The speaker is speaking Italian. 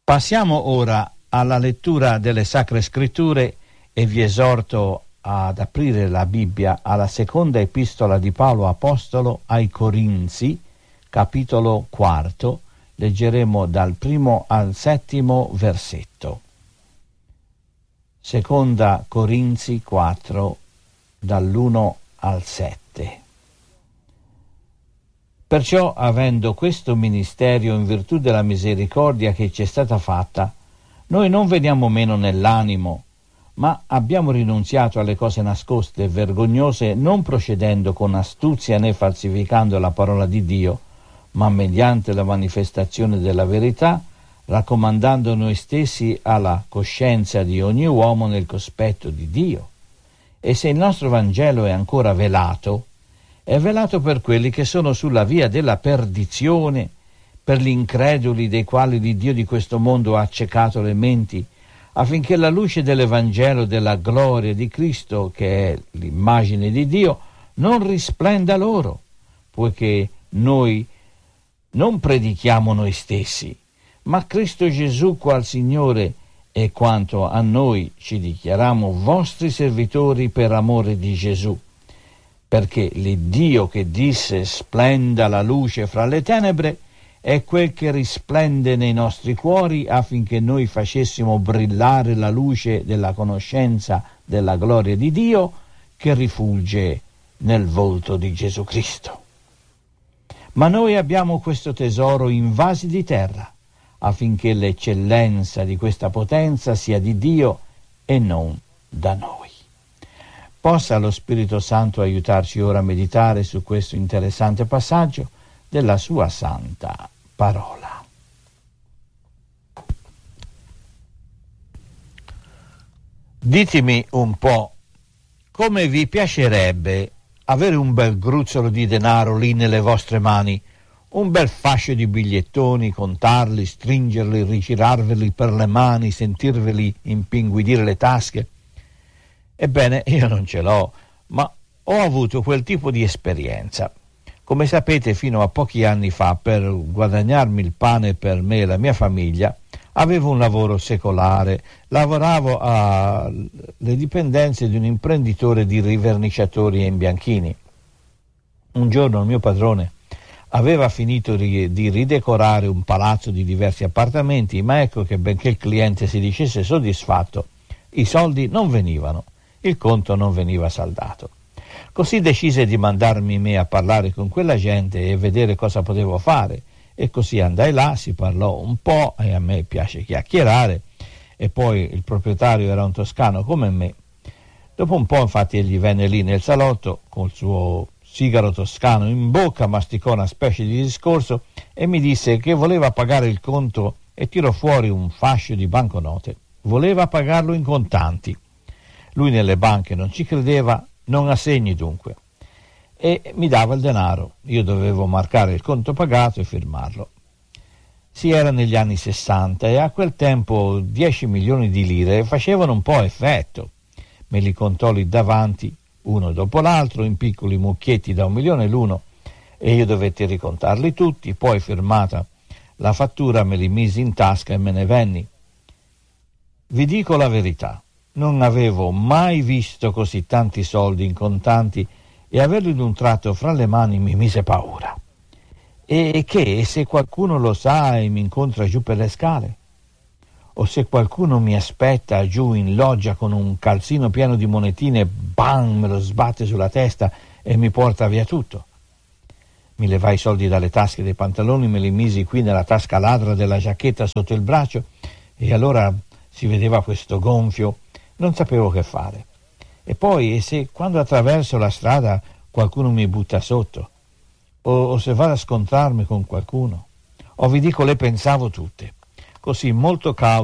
Passiamo ora alla lettura delle Sacre Scritture e vi esorto ad aprire la Bibbia alla seconda epistola di Paolo Apostolo ai Corinzi, capitolo 4, leggeremo dal 1 al 7 versetto. Seconda Corinzi 4, dall'1 al 7. Perciò, avendo questo ministerio in virtù della misericordia che ci è stata fatta, noi non veniamo meno nell'animo, ma abbiamo rinunziato alle cose nascoste e vergognose, non procedendo con astuzia né falsificando la parola di Dio, ma mediante la manifestazione della verità, raccomandando noi stessi alla coscienza di ogni uomo nel cospetto di Dio. E se il nostro Vangelo è ancora velato, è velato per quelli che sono sulla via della perdizione, per gli increduli dei quali l'Iddio di questo mondo ha accecato le menti, affinché la luce dell'Evangelo della gloria di Cristo, che è l'immagine di Dio, non risplenda loro, poiché noi non predichiamo noi stessi, ma Cristo Gesù qual Signore, e quanto a noi ci dichiariamo vostri servitori per amore di Gesù. Perché l'Iddio che disse splenda la luce fra le tenebre è quel che risplende nei nostri cuori affinché noi facessimo brillare la luce della conoscenza della gloria di Dio che rifulge nel volto di Gesù Cristo. Ma noi abbiamo questo tesoro in vasi di terra affinché l'eccellenza di questa potenza sia di Dio e non da noi. Possa lo Spirito Santo aiutarci ora a meditare su questo interessante passaggio della sua santa parola. Ditemi un po', come vi piacerebbe avere un bel gruzzolo di denaro lì nelle vostre mani, un bel fascio di bigliettoni, contarli, stringerli, rigirarveli per le mani, sentirveli impinguidire le tasche? Ebbene, io non ce l'ho, ma ho avuto quel tipo di esperienza. Come sapete, fino a pochi anni fa, per guadagnarmi il pane per me e la mia famiglia, avevo un lavoro secolare. Lavoravo alle dipendenze di un imprenditore di riverniciatori e imbianchini. Un giorno il mio padrone aveva finito di ridecorare un palazzo di diversi appartamenti, ma ecco che benché il cliente si dicesse soddisfatto, i soldi non venivano. Il conto non veniva saldato. Così decise di mandarmi me a parlare con quella gente e vedere cosa potevo fare. E così andai là, si parlò un po', e a me piace chiacchierare, e poi il proprietario era un toscano come me. Dopo un po', infatti, egli venne lì nel salotto col suo sigaro toscano in bocca, masticò una specie di discorso e mi disse che voleva pagare il conto e tirò fuori un fascio di banconote. Voleva pagarlo in contanti. Lui nelle banche non ci credeva, non a segni dunque, e mi dava il denaro. Io dovevo marcare il conto pagato e firmarlo. Si era negli anni 60 e a quel tempo 10 milioni di lire facevano un po' effetto. Me li contò lì davanti, uno dopo l'altro, in piccoli mucchietti da 1 milione l'uno, e io dovetti ricontarli tutti. Poi, firmata la fattura, me li misi in tasca e me ne venni. Vi dico la verità. Non avevo mai visto così tanti soldi in contanti e averli d'un tratto fra le mani mi mise paura. E che se qualcuno lo sa e mi incontra giù per le scale? O se qualcuno mi aspetta giù in loggia con un calzino pieno di monetine, bam, me lo sbatte sulla testa e mi porta via tutto? Mi levai i soldi dalle tasche dei pantaloni, me li misi qui nella tasca ladra della giacchetta sotto il braccio e allora si vedeva questo gonfio. Non sapevo che fare. E poi, se quando attraverso la strada qualcuno mi butta sotto, o se vado a scontrarmi con qualcuno, o vi dico, le pensavo tutte. Così, molto cauto,